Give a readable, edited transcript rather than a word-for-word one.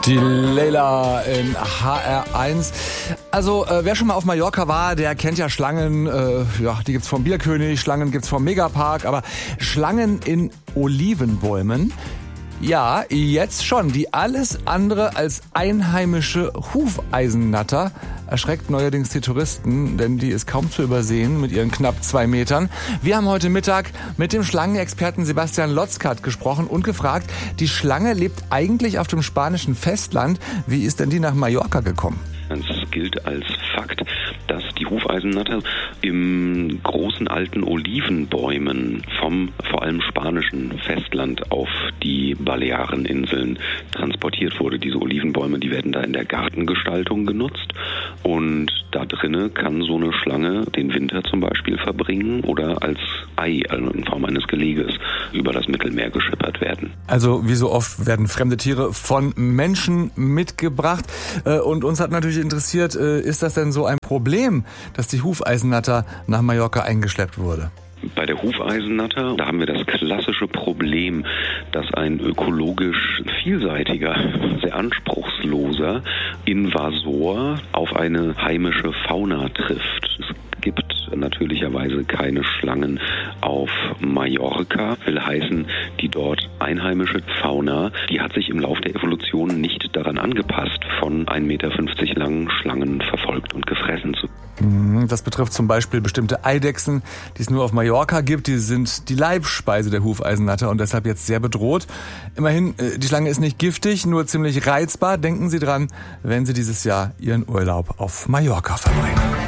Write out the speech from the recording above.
Die Leila in HR1. Also wer schon mal auf Mallorca war, der kennt ja Schlangen. Die gibt's vom Bierkönig, Schlangen gibt's vom Megapark, aber Schlangen in Olivenbäumen, ja, jetzt schon. Die alles andere als einheimische Hufeisennatter erschreckt neuerdings die Touristen, denn die ist kaum zu übersehen mit ihren knapp 2 Metern. Wir haben heute Mittag mit dem Schlangenexperten Sebastian Lotzkat gesprochen und gefragt, die Schlange lebt eigentlich auf dem spanischen Festland. Wie ist denn die nach Mallorca gekommen? Es gilt als Fakt, dass die Hufeisennatter im großen alten Olivenbäumen vom vor allem spanischen Festland auf die Baleareninseln transportiert wurde. Diese Olivenbäume, die werden da in der Gartengestaltung genutzt und da drinnen kann so eine Schlange den Winter zum Beispiel verbringen oder als Ei, also in Form eines Geleges, über das Mittelmeer geschippert werden. Also wie so oft werden fremde Tiere von Menschen mitgebracht und uns hat natürlich interessiert, ist das denn so ein Problem, dass die Hufeisennatter nach Mallorca eingeschleppt wurde? Bei der Hufeisennatter, da haben wir das klassische Problem, dass ein ökologisch vielseitiger, sehr anspruchsloser Invasor auf eine heimische Fauna trifft. Es gibt natürlicherweise keine Schlangen auf Mallorca, will heißen, die dort einheimische Fauna, die hat sich im Lauf der Evolution nicht daran angepasst, von 1,50 Meter langen Schlangen verfolgt und gefressen zu werden. Das betrifft zum Beispiel bestimmte Eidechsen, die es nur auf Mallorca gibt. Die sind die Leibspeise der Hufeisennatter und deshalb jetzt sehr bedroht. Immerhin, die Schlange ist nicht giftig, nur ziemlich reizbar. Denken Sie dran, wenn Sie dieses Jahr Ihren Urlaub auf Mallorca verbringen.